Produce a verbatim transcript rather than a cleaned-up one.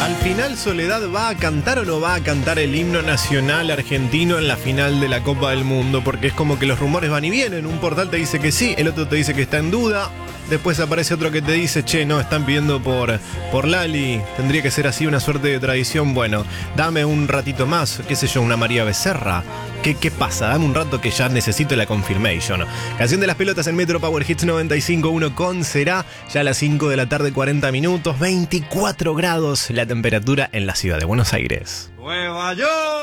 Al final, Soledad va a cantar o no va a cantar el himno nacional argentino en la final de la Copa del Mundo, porque es como que los rumores van y vienen. Un portal te dice que sí, el otro te dice que está en duda. Después aparece otro que te dice, che, no, están pidiendo por, por Lali. Tendría que ser así, una suerte de tradición. Bueno, dame un ratito más, qué sé yo, una María Becerra. ¿Qué, qué pasa? Dame un rato que ya necesito la confirmation. Canción de las pelotas en Metro Power Hits noventa y cinco punto uno con Será. Ya a las cinco de la tarde, cuarenta minutos, veinticuatro grados la temperatura en la ciudad de Buenos Aires. ¡Nueva York!